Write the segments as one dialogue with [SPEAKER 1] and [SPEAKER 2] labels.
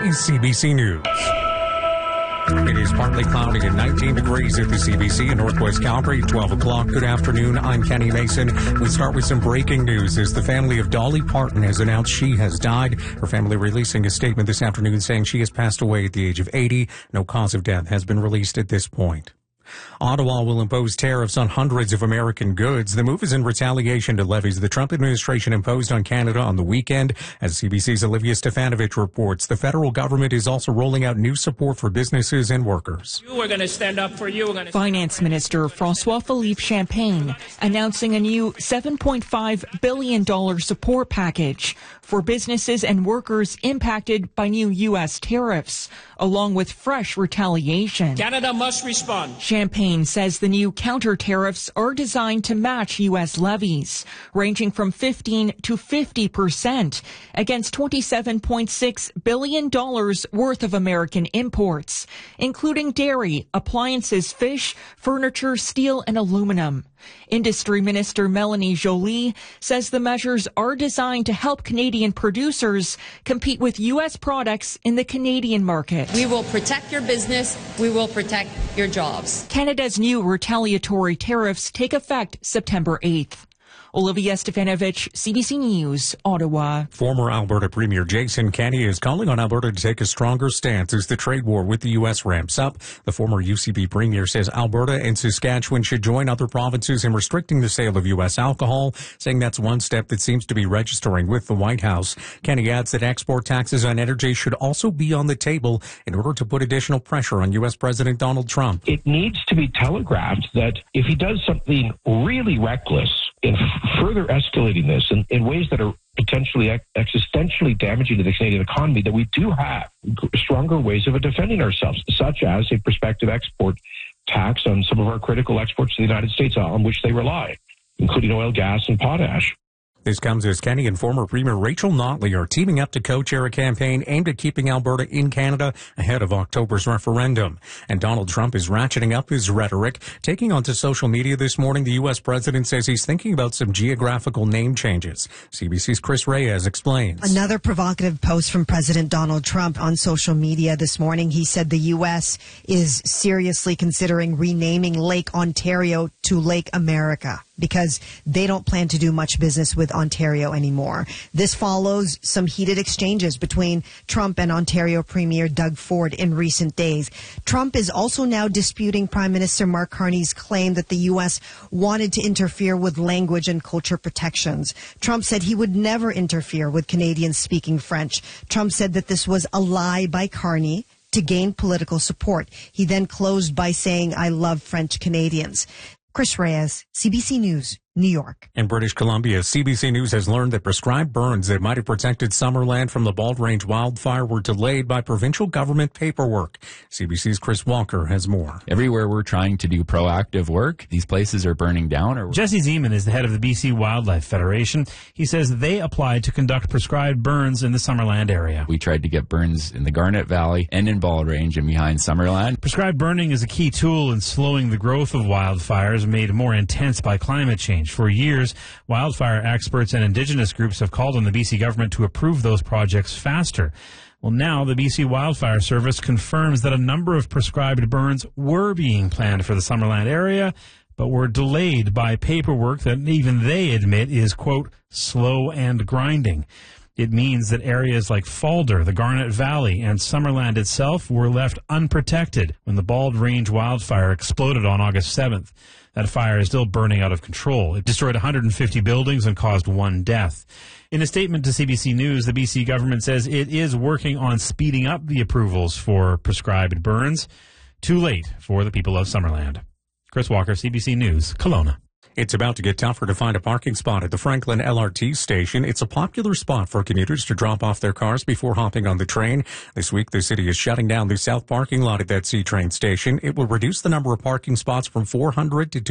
[SPEAKER 1] is CBC News. It is partly cloudy and 19 degrees at the CBC in Northwest Calgary, 12 o'clock. Good afternoon. I'm Kenny Mason. We start with some breaking news as the family of Dolly Parton has announced she has died. Her family releasing a statement this afternoon saying she has passed away at the age of 80. No cause of death has been released at this point. Ottawa will impose tariffs on hundreds of American goods. The move is in retaliation to levies the Trump administration imposed on Canada on the weekend. As CBC's Olivia Stefanovich reports, the federal government is also rolling out new support for businesses and workers.
[SPEAKER 2] We're going to stand up for you.
[SPEAKER 3] Finance Minister François-Philippe Champagne announcing a new $7.5 billion support package for businesses and workers impacted by new U.S. tariffs, along with fresh retaliation.
[SPEAKER 2] Canada must respond.
[SPEAKER 3] Champagne says the new counter tariffs are designed to match U.S. levies, ranging from 15 to 50% against $27.6 billion worth of American imports, including dairy, appliances, fish, furniture, steel, and aluminum. Industry Minister Melanie Joly says the measures are designed to help Canadian producers compete with U.S. products in the Canadian market.
[SPEAKER 4] We will protect your business. We will protect your jobs.
[SPEAKER 3] Canada's new retaliatory tariffs take effect September 8th. Olivia Stefanovich, CBC News, Ottawa.
[SPEAKER 1] Former Alberta Premier Jason Kenney is calling on Alberta to take a stronger stance as the trade war with the U.S. ramps up. The former UCP Premier says Alberta and Saskatchewan should join other provinces in restricting the sale of U.S. alcohol, saying that's one step that seems to be registering with the White House. Kenney adds that export taxes on energy should also be on the table in order to put additional pressure on U.S. President Donald Trump.
[SPEAKER 5] It needs to be telegraphed that if he does something really reckless in further escalating this in ways that are potentially existentially damaging to the Canadian economy, that we do have stronger ways of defending ourselves, such as a prospective export tax on some of our critical exports to the United States on which they rely, including oil, gas, and potash.
[SPEAKER 1] This comes as Kenney and former Premier Rachel Notley are teaming up to co-chair a campaign aimed at keeping Alberta in Canada ahead of October's referendum. And Donald Trump is ratcheting up his rhetoric. Taking onto social media this morning, the U.S. president says he's thinking about some geographical name changes. CBC's Chris Reyes explains.
[SPEAKER 6] Another provocative post from President Donald Trump on social media this morning. He said the U.S. is seriously considering renaming Lake Ontario to Lake America, because they don't plan to do much business with Ontario anymore. This follows some heated exchanges between Trump and Ontario Premier Doug Ford in recent days. Trump is also now disputing Prime Minister Mark Carney's claim that the U.S. wanted to interfere with language and culture protections. Trump said he would never interfere with Canadians speaking French. Trump said that this was a lie by Carney to gain political support. He then closed by saying, "I love French Canadians." Chris Reyes, CBC News, New York.
[SPEAKER 1] In British Columbia, CBC News has learned that prescribed burns that might have protected Summerland from the Bald Range wildfire were delayed by provincial government paperwork. CBC's Chris Walker has more.
[SPEAKER 7] Everywhere we're trying to do proactive work, these places are burning down.
[SPEAKER 8] Jesse Zeman is the head of the BC Wildlife Federation. He says they applied to conduct prescribed burns in the Summerland area.
[SPEAKER 7] We tried to get burns in the Garnet Valley and in Bald Range and behind Summerland.
[SPEAKER 8] Prescribed burning is a key tool in slowing the growth of wildfires made more intense by climate change. For years, wildfire experts and Indigenous groups have called on the BC government to approve those projects faster. Well, now the BC Wildfire Service confirms that a number of prescribed burns were being planned for the Summerland area, but were delayed by paperwork that even they admit is, quote, slow and grinding. It means that areas like Falder, the Garnet Valley, and Summerland itself were left unprotected when the Bald Range wildfire exploded on August 7th. That fire is still burning out of control. It destroyed 150 buildings and caused one death. In a statement to CBC News, the BC government says it is working on speeding up the approvals for prescribed burns. Too late for the people of Summerland. Chris Walker, CBC News, Kelowna.
[SPEAKER 1] It's about to get tougher to find a parking spot at the Franklin LRT station. It's a popular spot for commuters to drop off their cars before hopping on the train. This week, the city is shutting down the south parking lot at that C-train station. It will reduce the number of parking spots from 400 to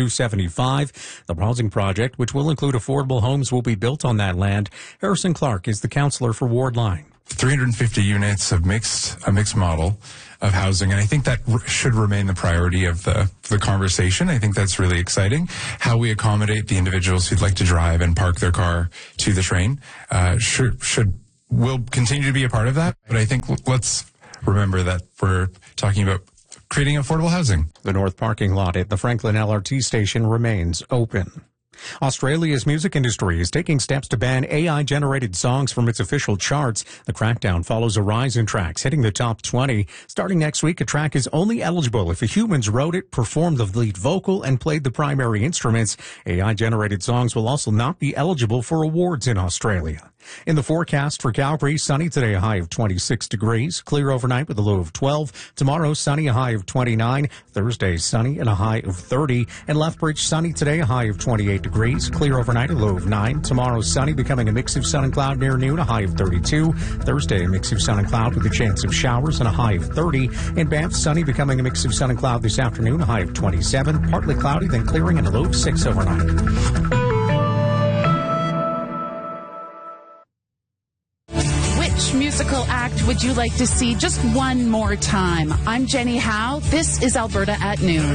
[SPEAKER 1] 275. The housing project, which will include affordable homes, will be built on that land. Harrison Clark is the councillor for Ward Line.
[SPEAKER 9] 350 units of a mixed model of housing, and I think that should remain the priority of the conversation. I think that's really exciting. How we accommodate the individuals who'd like to drive and park their car to the train should will continue to be a part of that. But I think let's remember that we're talking about creating affordable housing.
[SPEAKER 1] The north parking lot at the Franklin LRT station remains open. Australia's music industry is taking steps to ban AI-generated songs from its official charts. The crackdown follows a rise in tracks hitting the top 20. Starting next week, a track is only eligible if humans wrote it, performed the lead vocal, and played the primary instruments. AI-generated songs will also not be eligible for awards in Australia. In the forecast for Calgary, sunny today, a high of 26 degrees. Clear overnight with a low of 12. Tomorrow, sunny, a high of 29. Thursday, sunny and a high of 30. And Lethbridge, sunny today, a high of 28 degrees. Clear overnight, a low of 9. Tomorrow, sunny, becoming a mix of sun and cloud near noon, a high of 32. Thursday, a mix of sun and cloud with a chance of showers and a high of 30. And Banff, sunny, becoming a mix of sun and cloud this afternoon, a high of 27. Partly cloudy, then clearing and a low of 6 overnight.
[SPEAKER 10] Which musical act would you like to see just one more time? I'm Jenny Howe. This is Alberta at Noon.